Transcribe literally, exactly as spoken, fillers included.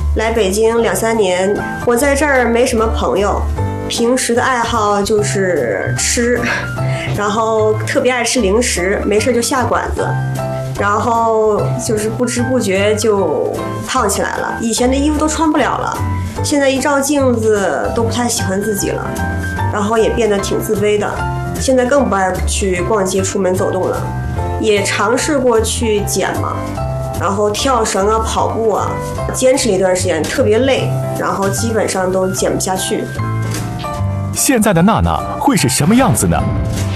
来北京两三年，我在这儿没什么朋友，平时的爱好就是吃，然后特别爱吃零食，没事就下馆子，然后就是不知不觉就胖起来了。以前的衣服都穿不了了，现在一照镜子都不太喜欢自己了，然后也变得挺自卑的。现在更不爱去逛街、出门走动了，也尝试过去减嘛。然后跳绳啊、跑步啊，坚持了一段时间，特别累，然后基本上都减不下去。 现在的娜娜会是什么样子呢？